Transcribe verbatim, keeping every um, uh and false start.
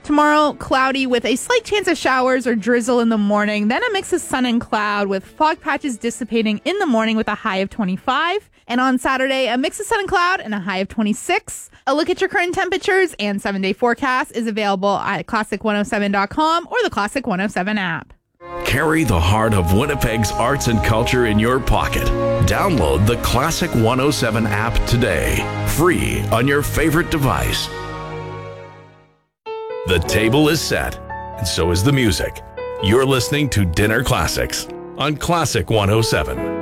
Tomorrow, cloudy with a slight chance of showers or drizzle in the morning. Then a mix of sun and cloud with fog patches dissipating in the morning with a high of twenty-five. And on Saturday, a mix of sun and cloud and a high of twenty-six. A look at your current temperatures and seven-day forecast is available at classic one oh seven dot com or the Classic one oh seven app. Carry the heart of Winnipeg's arts and culture in your pocket. Download the Classic one oh seven app today, free on your favorite device. The table is set, and so is the music. You're listening to Dinner Classics on Classic one oh seven.